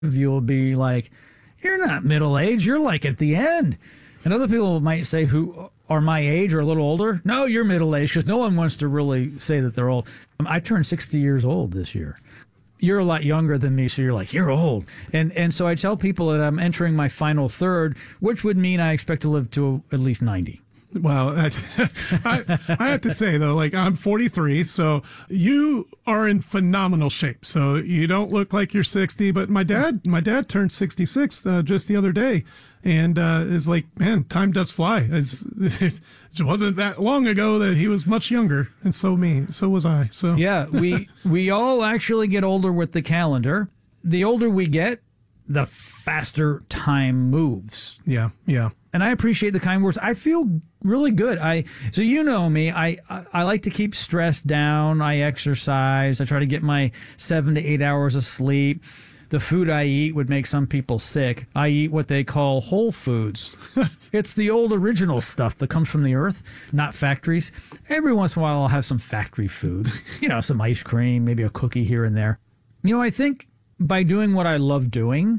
of you will be like, you're not middle-aged, you're like at the end. And other people might say who are my age or a little older, no, you're middle-aged, because no one wants to really say that they're old. I turned 60 years old this year. You're a lot younger than me, so you're like, you're old. And so I tell people that I'm entering my final third, which would mean I expect to live to at least 90. Well, I have to say, though, like, I'm 43, so you are in phenomenal shape. So you don't look like you're 60, but my dad turned 66 just the other day, and is like, man, time does fly. It wasn't that long ago that he was much younger, and so was I. So yeah, we all actually get older with the calendar. The older we get, the faster time moves. Yeah. And I appreciate the kind words. I feel really good. So you know me, I like to keep stress down. I exercise. I try to get my 7 to 8 hours of sleep. The food I eat would make some people sick. I eat what they call whole foods. It's the old original stuff that comes from the earth, not factories. Every once in a while I'll have some factory food. Some ice cream, maybe a cookie here and there. I think by doing what I love doing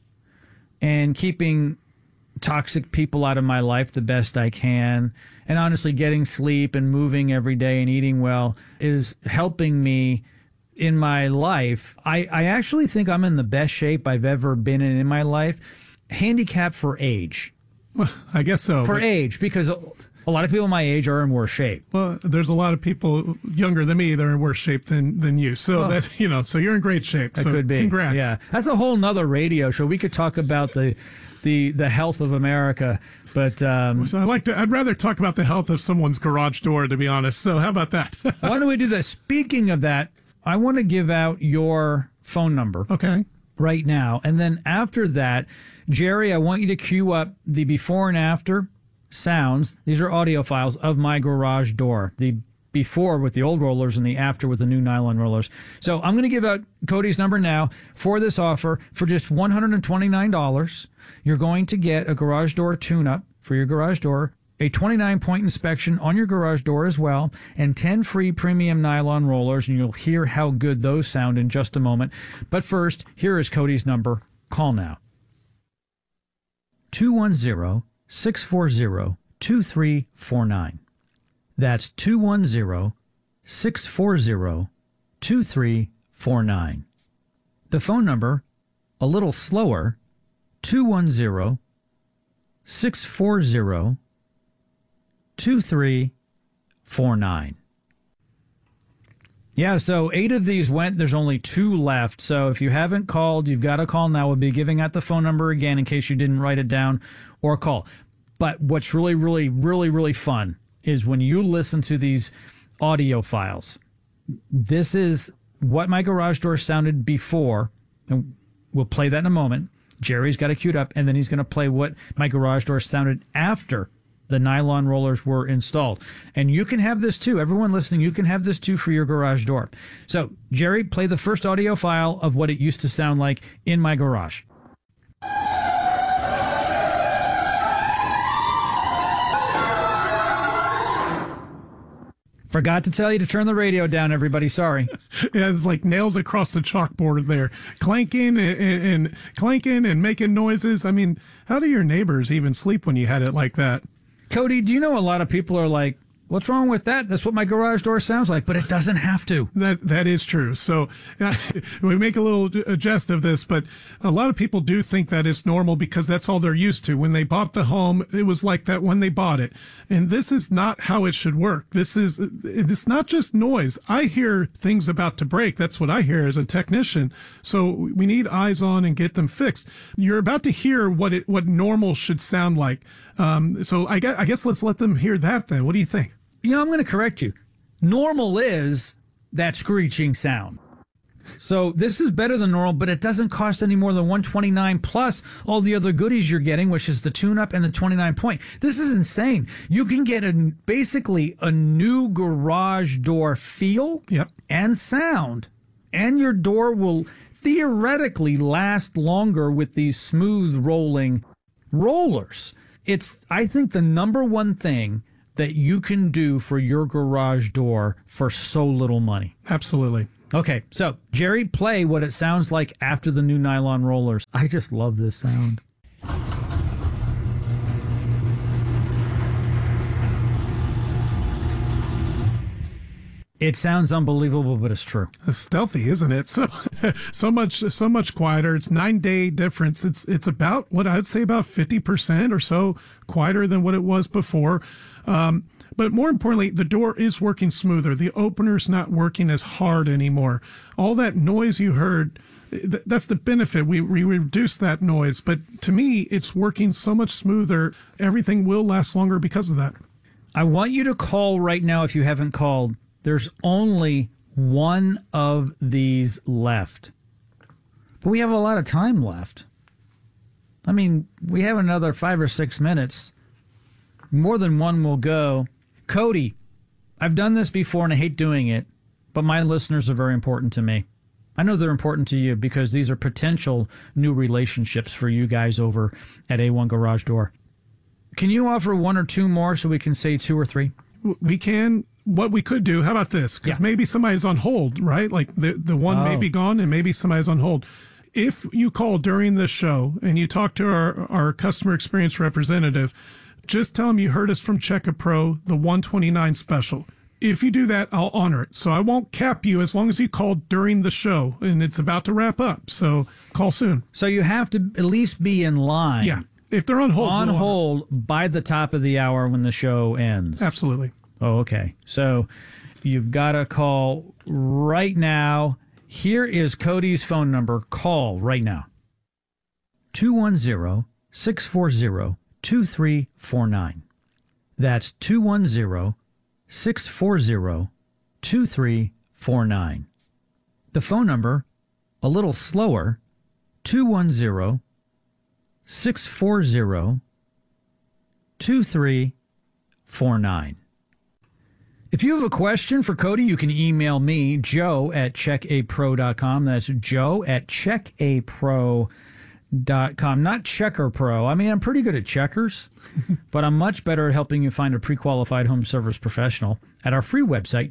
and keeping toxic people out of my life the best I can, and honestly getting sleep and moving every day and eating well is helping me in my life. I actually think I'm in the best shape I've ever been in my life, handicapped for age. Well, I guess so. For age, because a lot of people my age are in worse shape. Well, there's a lot of people younger than me that are in worse shape than you. So so you're in great shape. So that could be. Congrats. Yeah. That's a whole nother radio show. We could talk about the health of America, but I'd rather talk about the health of someone's garage door, to be honest. So how about that? Why don't we do this? Speaking of that, I want to give out your phone number. Okay. Right now. And then after that, Jerry, I want you to cue up the before and after sounds. These are audio files of my garage door. The before with the old rollers and the after with the new nylon rollers. So I'm going to give out Cody's number now for this offer. For just $129, you're going to get a garage door tune-up for your garage door, a 29-point inspection on your garage door as well, and 10 free premium nylon rollers, and you'll hear how good those sound in just a moment. But first, here is Cody's number. Call now. 210-640-2349. That's 210-640-2349. The phone number, a little slower, 210-640-2349. Yeah, so 8 of these went. There's only 2 left. So if you haven't called, you've got to call now. We'll be giving out the phone number again in case you didn't write it down or call. But what's really, really, really, really fun is when you listen to these audio files. This is what my garage door sounded before, and we'll play that in a moment. Jerry's got it queued up, and then he's going to play what my garage door sounded after the nylon rollers were installed. And you can have this too. Everyone listening, you can have this too for your garage door. So, Jerry, play the first audio file of what it used to sound like in my garage. Forgot to tell you to turn the radio down, everybody. Sorry. Yeah, it's like nails across the chalkboard there. Clanking and clanking and making noises. I mean, how do your neighbors even sleep when you had it like that? Cody, do you know a lot of people are like, what's wrong with that? That's what my garage door sounds like, but it doesn't have to. That is true. So we make a little jest of this, but a lot of people do think that it's normal because that's all they're used to. When they bought the home, it was like that when they bought it. And this is not how it should work. It's not just noise. I hear things about to break. That's what I hear as a technician. So we need eyes on and get them fixed. You're about to hear what normal should sound like. So I guess let's let them hear that then. What do you think? I'm going to correct you. Normal is that screeching sound. So this is better than normal, but it doesn't cost any more than $129 plus all the other goodies you're getting, which is the tune-up and the 29-point. This is insane. You can get basically a new garage door feel and sound, and your door will theoretically last longer with these smooth rolling rollers. It's, I think, the number one thing that you can do for your garage door for so little money. Absolutely. Okay, so Jerry, play what it sounds like after the new nylon rollers. I just love this sound. It sounds unbelievable, but it's true. It's stealthy, isn't it? So much quieter. It's 9-day difference. It's about what I'd say about 50% or so quieter than what it was before. But more importantly, the door is working smoother. The opener's not working as hard anymore. All that noise you heard, that's the benefit. We reduce that noise. But to me, it's working so much smoother. Everything will last longer because of that. I want you to call right now if you haven't called. There's only one of these left. But we have a lot of time left. I mean, we have another 5 or 6 minutes. More than one will go. Cody, I've done this before and I hate doing it, but my listeners are very important to me. I know they're important to you because these are potential new relationships for you guys over at A1 Garage Door. Can you offer one or two more so we can say 2 or 3? We can. What we could do, how about this? Because maybe somebody's on hold, right? Like the one may be gone and maybe somebody's on hold. If you call during the show and you talk to our customer experience representative, just tell them you heard us from Check A Pro, the 129 special. If you do that, I'll honor it. So I won't cap you as long as you call during the show, and it's about to wrap up. So call soon. So you have to at least be in line. Yeah. If they're on hold. On hold by the top of the hour when the show ends. Absolutely. Oh, okay. So you've got to call right now. Here is Cody's phone number. Call right now. 210-640-2349. That's 210-640-2349. The phone number, a little slower, 210-640-2349. If you have a question for Cody, you can email me, joe@checkapro.com. That's joe@checkapro.com. Not Checker Pro. I mean, I'm pretty good at checkers, but I'm much better at helping you find a pre-qualified home service professional at our free website,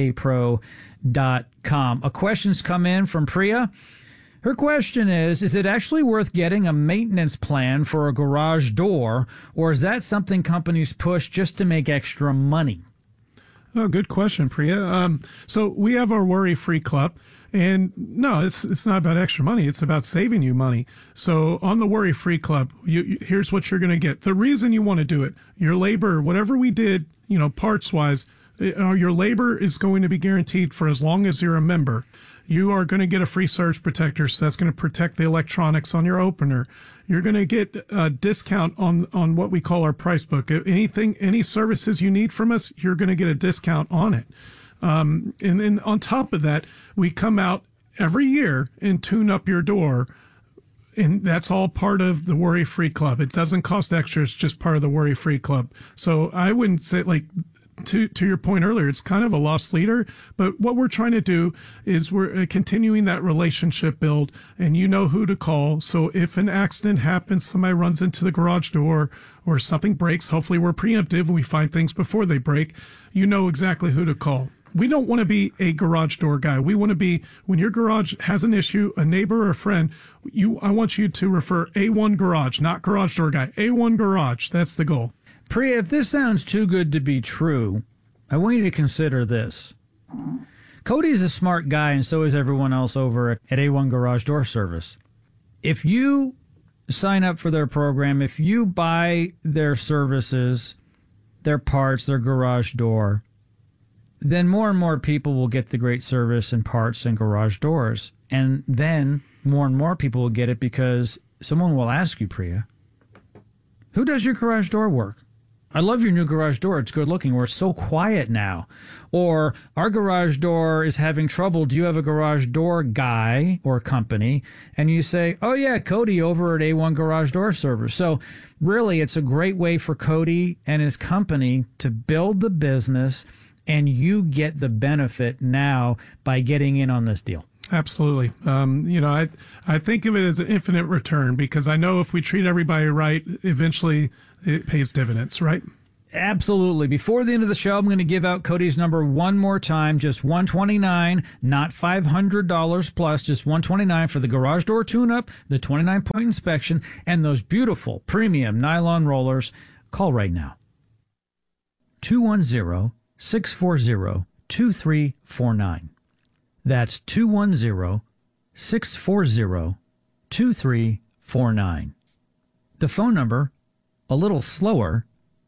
checkapro.com. A question's come in from Priya. Her question is it actually worth getting a maintenance plan for a garage door, or is that something companies push just to make extra money? Oh, good question, Priya. So we have our worry-free club, and no, it's not about extra money. It's about saving you money. So on the worry-free club, here's what you're going to get. The reason you want to do it, your labor, whatever we did, parts-wise, your labor is going to be guaranteed for as long as you're a member. You are going to get a free surge protector, so that's going to protect the electronics on your opener. You're going to get a discount on what we call our price book. Any services you need from us, you're going to get a discount on it. And then on top of that, we come out every year and tune up your door. And that's all part of the Worry-Free Club. It doesn't cost extra. It's just part of the Worry-Free Club. So I wouldn't say, to your point earlier, it's kind of a lost leader, but what we're trying to do is we're continuing that relationship build, and you know who to call. So if an accident happens, somebody runs into the garage door or something breaks, hopefully we're preemptive and we find things before they break. You know exactly who to call. We don't want to be a garage door guy. We want to be, when your garage has an issue, a neighbor or a friend, I want you to refer A1 Garage, not Garage Door Guy. A1 Garage. That's the goal. Priya, if this sounds too good to be true, I want you to consider this. Cody's a smart guy, and so is everyone else over at A1 Garage Door Service. If you sign up for their program, if you buy their services, their parts, their garage door, then more and more people will get the great service and parts and garage doors. And then more and more people will get it because someone will ask you, Priya, who does your garage door work? I love your new garage door. It's good looking. Or it's so quiet now. Or our garage door is having trouble. Do you have a garage door guy or company? And you say, oh yeah, Cody over at A1 Garage Door Service. So really, it's a great way for Cody and his company to build the business, and you get the benefit now by getting in on this deal. Absolutely. I think of it as an infinite return, because I know if we treat everybody right, eventually it pays dividends, right? Absolutely. Before the end of the show, I'm going to give out Cody's number one more time. Just $129, not $500 plus, just $129 for the garage door tune-up, the 29-point inspection, and those beautiful premium nylon rollers. Call right now. 210-640-2349. That's 210-640-2349. The phone number, a little slower,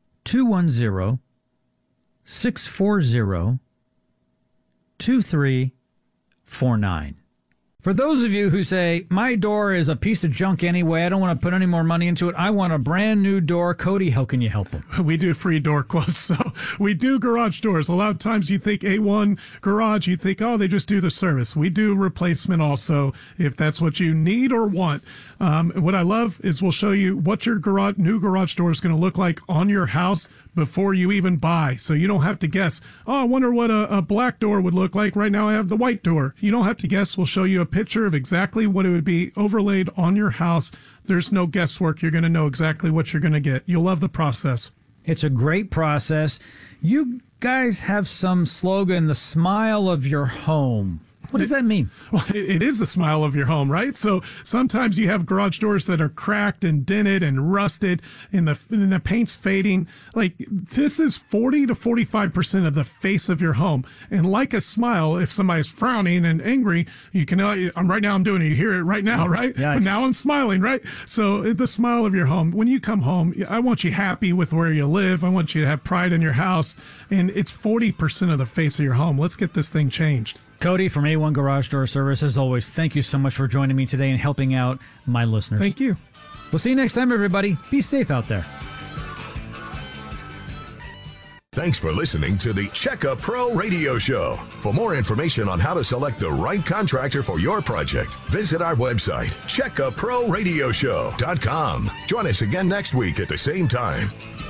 210-640-2349. For those of you who say, my door is a piece of junk anyway, I don't want to put any more money into it, I want a brand new door, Cody, how can you help them? We do free door quotes. So we do garage doors. A lot of times you think A1 Garage, you think, oh, they just do the service. We do replacement also, if that's what you need or want. What I love is we'll show you what your new garage door is going to look like on your house before you even buy. So you don't have to guess, oh, I wonder what a black door would look like. Right now I have the white door. You don't have to guess. We'll show you a picture of exactly what it would be overlaid on your house. There's no guesswork. You're going to know exactly what you're going to get. You'll love the process. It's a great process. You guys have some slogan, the smile of your home. What does that mean? Well, it is the smile of your home, right? So sometimes you have garage doors that are cracked and dented and rusted and the paint's fading. Like, this is 40 to 45% of the face of your home. And like a smile, if somebody's frowning and angry, you can, right now I'm doing it. You hear it right now, right? Yes. But now I'm smiling, right? So the smile of your home. When you come home, I want you happy with where you live. I want you to have pride in your house. And it's 40% of the face of your home. Let's get this thing changed. Cody from A1 Garage Door Service, as always, thank you so much for joining me today and helping out my listeners. Thank you. We'll see you next time, everybody. Be safe out there. Thanks for listening to the Checka Pro Radio Show. For more information on how to select the right contractor for your project, visit our website, CheckaProRadioShow.com. Join us again next week at the same time.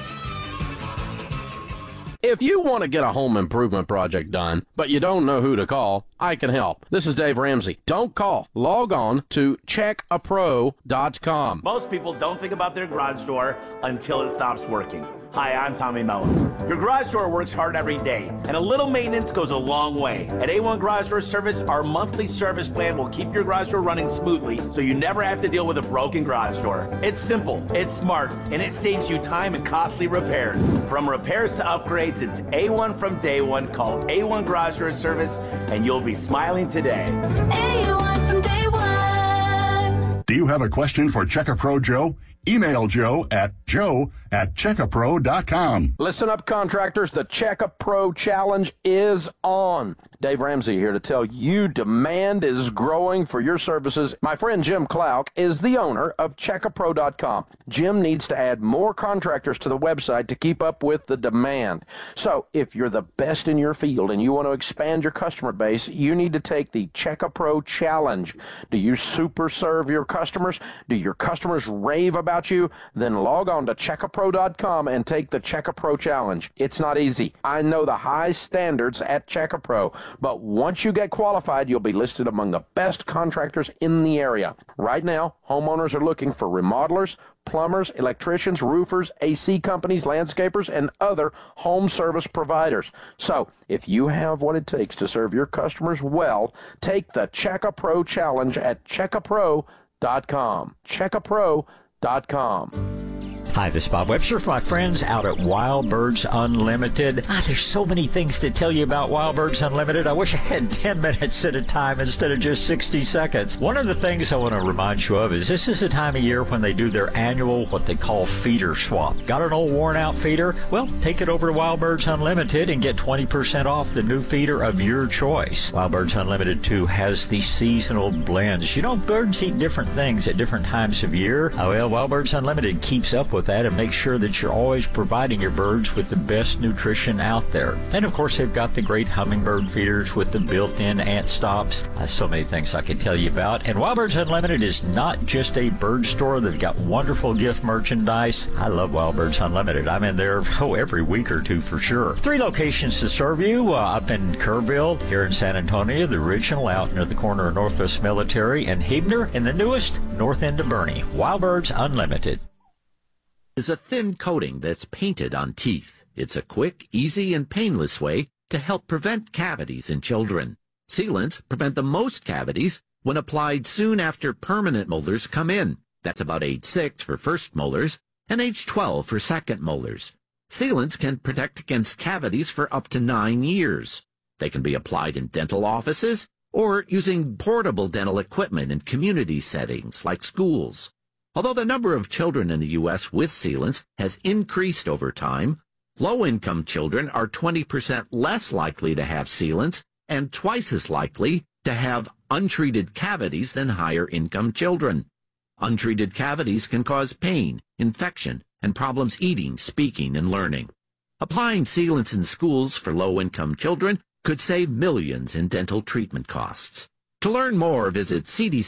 If you want to get a home improvement project done, but you don't know who to call, I can help. This is Dave Ramsey. Don't call. Log on to CheckAPro.com. Most people don't think about their garage door until it stops working. Hi, I'm Tommy Mello. Your garage door works hard every day, and a little maintenance goes a long way. At A1 Garage Door Service, our monthly service plan will keep your garage door running smoothly, so you never have to deal with a broken garage door. It's simple, it's smart, and it saves you time and costly repairs. From repairs to upgrades, it's A1 from day one. Call A1 Garage Door Service, and you'll be smiling today. A1 from day one. Do you have a question for Checkapro Joe? Email Joe at checkapro.com. Listen up, contractors. The Check-A-Pro Challenge is on. Dave Ramsey here to tell you demand is growing for your services. My friend Jim Klauck is the owner of checkapro.com. Jim needs to add more contractors to the website to keep up with the demand. So if you're the best in your field and you want to expand your customer base, you need to take the Check-A-Pro Challenge. Do you super serve your customers? Do your customers rave about you? Then log on to checkapro.com and take the Check-A-Pro Challenge. It's not easy. I know the high standards at Check-A-Pro, but once you get qualified, you'll be listed among the best contractors in the area. Right now, homeowners are looking for remodelers, plumbers, electricians, roofers, AC companies, landscapers, and other home service providers. So, if you have what it takes to serve your customers well, take the Check-A-Pro Challenge at checkapro.com. Checkapro.com. Hi, this is Bob Webster for my friends out at Wild Birds Unlimited. There's so many things to tell you about Wild Birds Unlimited. I wish I had 10 minutes at a time instead of just 60 seconds. One of the things I want to remind you of is this is the time of year when they do their annual, what they call feeder swap. Got an old worn out feeder? Well, take it over to Wild Birds Unlimited and get 20% off the new feeder of your choice. Wild Birds Unlimited, too, has the seasonal blends. You know, birds eat different things at different times of year. Well, Wild Birds Unlimited keeps up with that and make sure that you're always providing your birds with the best nutrition out there. And of course, they've got the great hummingbird feeders with the built-in ant stops. So many things I can tell you about. And Wild Birds Unlimited is not just a bird store. They've got wonderful gift merchandise. I love Wild Birds Unlimited. I'm in there every week or two for sure. 3 locations to serve you. Up in Kerrville, here in San Antonio, the original out near the corner of Northwest Military, and Hebner, and the newest, north end of Bernie. Wild Birds Unlimited is a thin coating that's painted on teeth. It's a quick, easy, and painless way to help prevent cavities in children. Sealants prevent the most cavities when applied soon after permanent molars come in. That's about age 6 for first molars and age 12 for second molars. Sealants can protect against cavities for up to 9 years. They can be applied in dental offices or using portable dental equipment in community settings like schools. Although the number of children in the U.S. with sealants has increased over time, low-income children are 20% less likely to have sealants and twice as likely to have untreated cavities than higher-income children. Untreated cavities can cause pain, infection, and problems eating, speaking, and learning. Applying sealants in schools for low-income children could save millions in dental treatment costs. To learn more, visit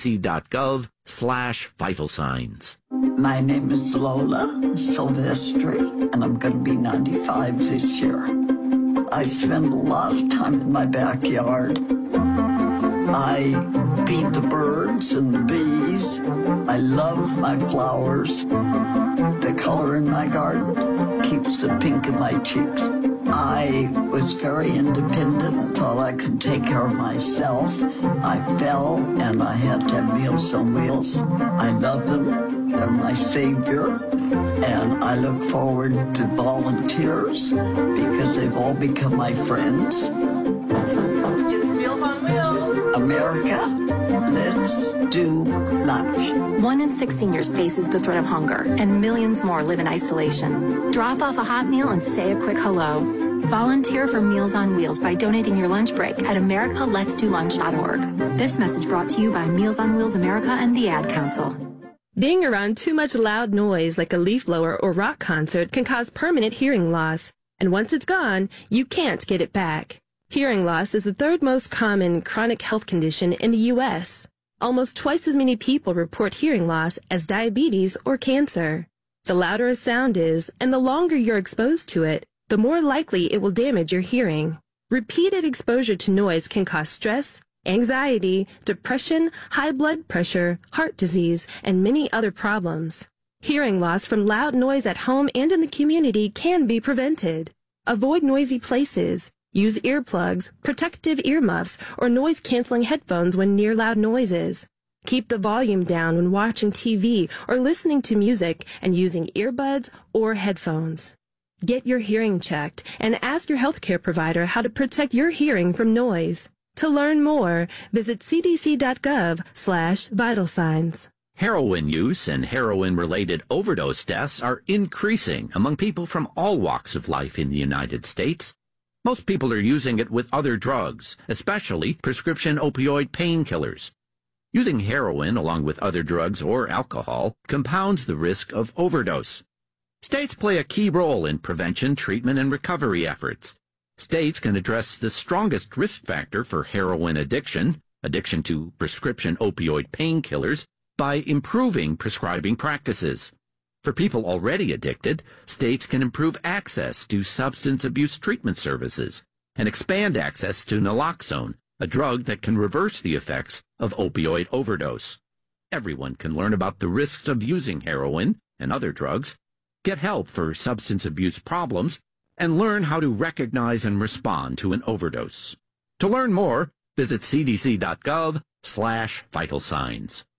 cdc.gov/vital signs. My name is Lola Silvestri, and I'm going to be 95 this year. I spend a lot of time in my backyard. I feed the birds and the bees. I love my flowers. The color in my garden keeps the pink in my cheeks. I was very independent and thought I could take care of myself. I fell and I had to have Meals on Wheels. I love them. They're my savior. And I look forward to volunteers because they've all become my friends. It's Meals on Wheels. America, let's do lunch. 1 in 6 seniors faces the threat of hunger, and millions more live in isolation. Drop off a hot meal and say a quick hello. Volunteer for Meals on Wheels by donating your lunch break at americaletsdolunch.org. This message brought to you by Meals on Wheels America and the Ad Council. Being around too much loud noise like a leaf blower or rock concert can cause permanent hearing loss. And once it's gone, you can't get it back. Hearing loss is the third most common chronic health condition in the U.S. Almost twice as many people report hearing loss as diabetes or cancer. The louder a sound is, and the longer you're exposed to it, the more likely it will damage your hearing. Repeated exposure to noise can cause stress, anxiety, depression, high blood pressure, heart disease, and many other problems. Hearing loss from loud noise at home and in the community can be prevented. Avoid noisy places. Use earplugs, protective earmuffs, or noise-canceling headphones when near loud noises. Keep the volume down when watching TV or listening to music and using earbuds or headphones. Get your hearing checked and ask your healthcare provider how to protect your hearing from noise. To learn more, visit cdc.gov/vital signs. Heroin use and heroin-related overdose deaths are increasing among people from all walks of life in the United States. Most people are using it with other drugs, especially prescription opioid painkillers. Using heroin along with other drugs or alcohol compounds the risk of overdose. States play a key role in prevention, treatment, and recovery efforts. States can address the strongest risk factor for heroin addiction to prescription opioid painkillers, by improving prescribing practices. For people already addicted, states can improve access to substance abuse treatment services and expand access to naloxone, a drug that can reverse the effects of opioid overdose. Everyone can learn about the risks of using heroin and other drugs, get help for substance abuse problems, and learn how to recognize and respond to an overdose. To learn more, visit cdc.gov/vital signs.